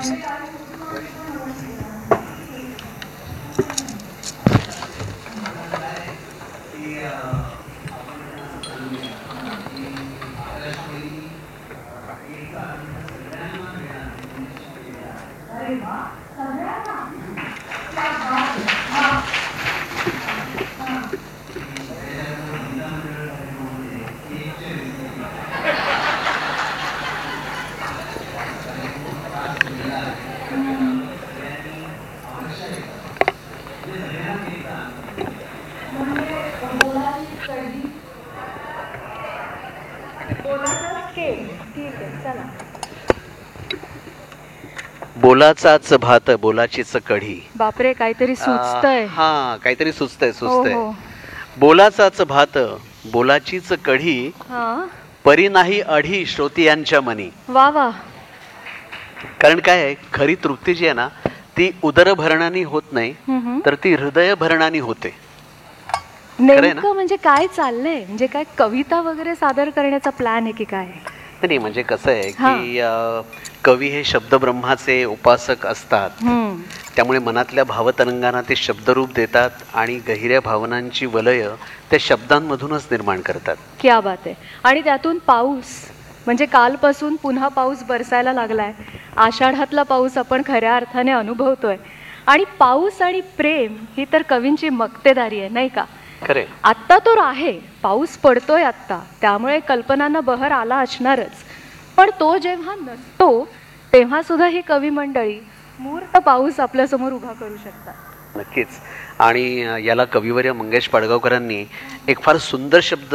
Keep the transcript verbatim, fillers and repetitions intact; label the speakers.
Speaker 1: बोलाचाच भात बोलाचीच कढी.
Speaker 2: बापरे, काहीतरी सुचतंय.
Speaker 1: हा, काहीतरी सुचतंय
Speaker 2: हो,
Speaker 1: सुचतंय
Speaker 2: हो.
Speaker 1: बोलाचाच भात बोलाचीच कढी,
Speaker 2: हा,
Speaker 1: परी नाही अढी श्रोतियांच्या मनी.
Speaker 2: वा वा.
Speaker 1: कारण काय आहे, खरी तृप्ती जी आहे ना ती उदर भरणानी होत नाही,
Speaker 2: हम्म.
Speaker 1: तर ती हृदय भरणानी होते.
Speaker 2: नेमकं म्हणजे काय चाललंय? म्हणजे काय कविता वगैरे सादर करण्याचा प्लॅन आहे की काय?
Speaker 1: नाही, म्हणजे कसं आहे की अ, कवी हे शब्दब्रह्माचे उपासक असतात.
Speaker 2: हम्म.
Speaker 1: त्यामुळे मनातल्या भावतरंगांना ते शब्दरूप देतात आणि गहिऱ्या भावनांची वलय त्या शब्दांमधूनच निर्माण करतात.
Speaker 2: क्या बात आहे. आणि त्यातून पाऊस, म्हणजे कालपासून पुन्हा पाऊस बरसायला लागलाय. आषाढातला पाऊस आपण खऱ्या अर्थाने अनुभवतोय. आणि पाऊस आणि प्रेम ही तर कवींची मक्तेदारी आहे, नाही का?
Speaker 1: खरे.
Speaker 2: आत्ता तो आहे, पाऊस पडतोय आत्ता, त्यामुळे कल्पनांना बहर आला असणारच. पण तो जेव्हा नसतो तेव्हा सुद्धा ही कवी मंडळी मूर्त पाऊस आपल्यासमोर उभा करू शकतात.
Speaker 1: नक्कीच. आणि याला कविवर्य मंगेश पाडगावकरांनी एक फार सुंदर शब्द